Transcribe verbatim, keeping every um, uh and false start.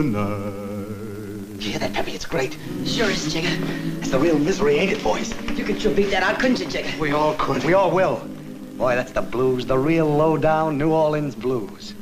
You hear that, Peppy? It's great. Sure is, Jigger. It's the real misery, ain't it, boys? You could sure beat that out, couldn't you, Jigger? We all could. We all will. Boy, that's the blues, the real low-down New Orleans blues.